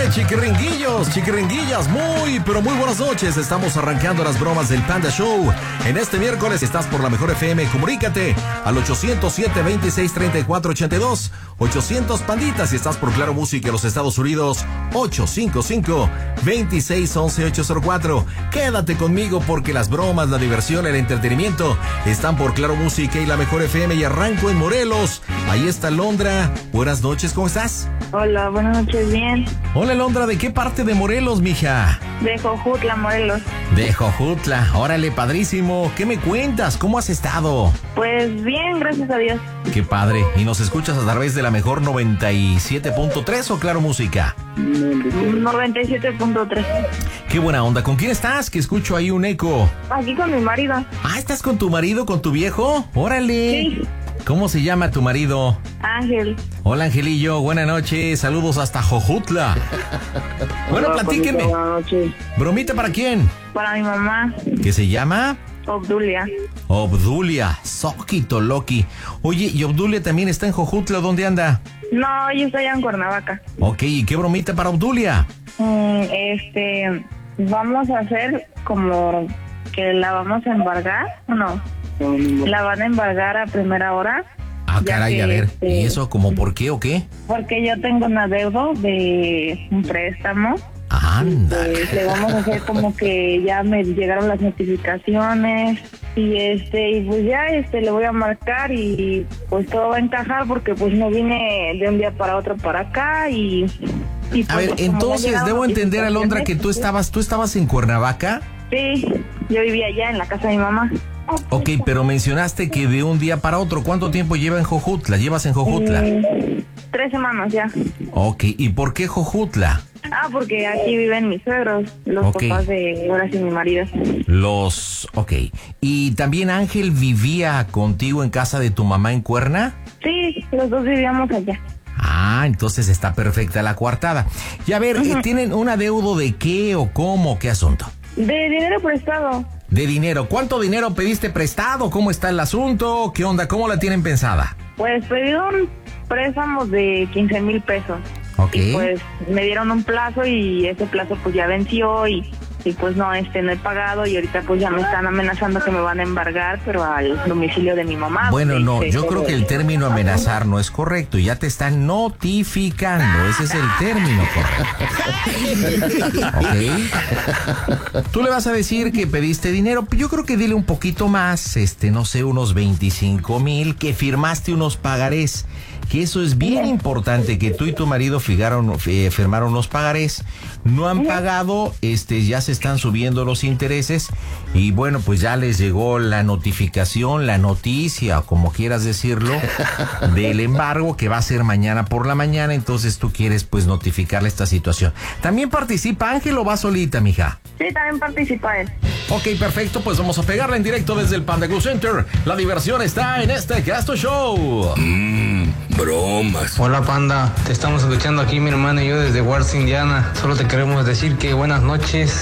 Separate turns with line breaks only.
Chiquiringuillos, chiquiringuillas, muy, pero muy buenas noches. Estamos arrancando las bromas del Panda Show. En este miércoles estás por la Mejor FM. Comunícate al 807-2634-82. 800 Panditas. Si estás por Claro Música en los Estados Unidos, 855-2611-804. Quédate conmigo porque las bromas, la diversión, el entretenimiento están por Claro Música y la Mejor FM. Y arranco en Morelos. Ahí está Londra. Buenas noches, ¿cómo estás?
Hola, buenas noches, bien.
Hola, Londra, ¿de qué parte de Morelos, mija?
De Jojutla, Morelos.
De Jojutla, órale, padrísimo. ¿Qué me cuentas? ¿Cómo has estado?
Pues bien, gracias a Dios.
Qué padre. ¿Y nos escuchas a través de la Mejor 97.3 o Claro Música?
97.3.
Qué buena onda. ¿Con quién estás? Que escucho ahí un eco.
Aquí con mi marido.
Ah, ¿estás con tu marido, con tu viejo? Órale.
Sí.
¿Cómo se llama tu marido?
Ángel.
Hola, Angelillo. Buenas noches. Saludos hasta Jojutla. Bueno, platíquenme.
Buenas noches.
¿Bromita para quién?
Para mi mamá,
¿Qué se llama?
Obdulia.
Obdulia. Soquito Loki. Oye, ¿y Obdulia también está en Jojutla? ¿Dónde anda?
No, yo estoy en Cuernavaca.
Ok, ¿y qué bromita para Obdulia?
Vamos a hacer como que la vamos a embargar, ¿o no? La van a embargar a primera hora.
Ah,
ya
caray,
que,
a ver, ¿y eso como por qué o qué?
Porque yo tengo un adeudo de un préstamo.
Anda.
Le vamos a hacer como que ya me llegaron las notificaciones y pues ya le voy a marcar y pues todo va a encajar porque pues no vine de un día para otro para acá y pues,
A ver, entonces debo entender, Alondra, que tú estabas en Cuernavaca.
Sí, yo vivía allá en la casa de mi mamá.
Ok, pero mencionaste que de un día para otro. ¿Cuánto tiempo llevas en Jojutla?
3 semanas ya.
Ok, ¿y por qué Jojutla?
Porque aquí viven mis suegros, los papás de ahora sí mi marido.
Ok. ¿Y también Ángel vivía contigo en casa de tu mamá en Cuerna?
Sí, los dos vivíamos allá.
Ah, entonces está perfecta la coartada. Y a ver, ¿tienen un adeudo de qué o cómo? ¿Qué asunto?
De dinero prestado.
De dinero. ¿Cuánto dinero pediste prestado? ¿Cómo está el asunto? ¿Qué onda? ¿Cómo la tienen pensada?
Pues pedí un préstamo de 15,000 pesos.
Ok.
Y pues me dieron un plazo y ese plazo pues ya venció y pues no he pagado y ahorita pues ya me están amenazando que me van a embargar, pero al domicilio de mi mamá.
Bueno, no, yo creo que el término amenazar no es correcto, ya te están notificando, ese es el término correcto. ¿Ok? Tú le vas a decir que pediste dinero, yo creo que dile un poquito más, no sé, unos 25,000, que firmaste unos pagarés. Que eso es bien importante, que tú y tu marido firmaron unos pagarés, no han pagado, ya se están subiendo los intereses y bueno, pues ya les llegó la notificación, la noticia, o como quieras decirlo, del embargo que va a ser mañana por la mañana, entonces tú quieres pues notificarle esta situación. ¿También participa Ángel o va solita, mija?
Sí, también participa él.
Ok, perfecto, pues vamos a pegarla en directo desde el Panda Go Center. La diversión está en este Gasto Show.
Bromas.
Hola Panda, te estamos escuchando aquí mi hermano y yo desde Wars, Indiana. Solo te queremos decir que buenas noches.